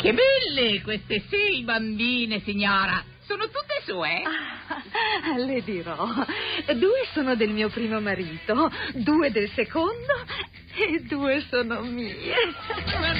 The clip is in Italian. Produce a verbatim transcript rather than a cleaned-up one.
Che belle queste sei bambine, signora. Sono tutte sue? Ah, le dirò. Due sono del mio primo marito, due del secondo e due sono mie.